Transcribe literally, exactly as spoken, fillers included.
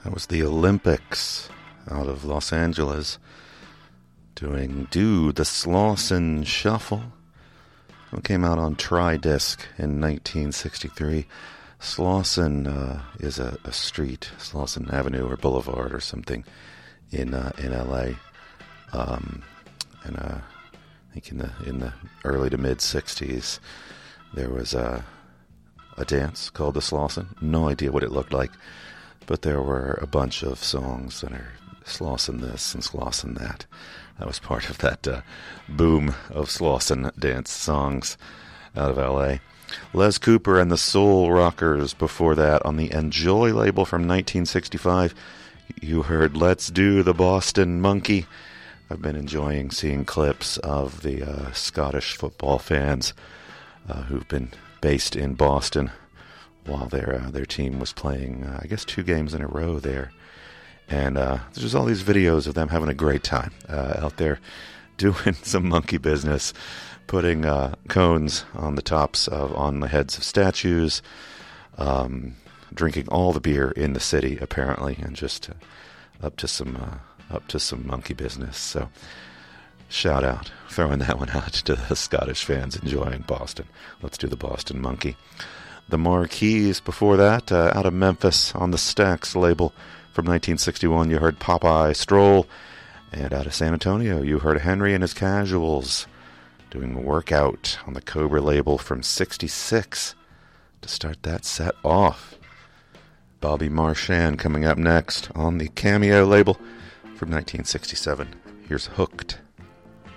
That was the Olympics out of Los Angeles doing Do the Slauson Shuffle. It came out on Tri-Disc in nineteen sixty-three. Slauson uh, is a, a street, Slauson Avenue or Boulevard or something in uh, in L A. Um, and uh, I think in the in the early to mid sixties, there was a a dance called the Slauson. No idea what it looked like, but there were a bunch of songs that are Slauson this and Slauson that. That was part of that uh, boom of Slauson dance songs out of L A. Les Cooper and the Soul Rockers before that on the Enjoy label from nineteen sixty-five. You heard Let's Do the Boston Monkey. I've been enjoying seeing clips of the uh, Scottish football fans uh, who've been based in Boston while their uh, their team was playing, uh, I guess, two games in a row there. And uh, there's just all these videos of them having a great time uh, out there doing some monkey business, putting uh, cones on the tops of, on the heads of statues, um, drinking all the beer in the city apparently, and just uh, up to some uh, up to some monkey business. So shout out, throwing that one out to the Scottish fans enjoying Boston. Let's do the Boston Monkey. The Marquees before that, uh, out of Memphis on the Stax label from nineteen sixty-one, you heard Popeye Stroll. And out of San Antonio, you heard Henry and his Casuals doing Workout on the Cobra label from sixty-six to start that set off. Bobby Marchand coming up next on the Cameo label from nineteen sixty-seven. Here's Hooked.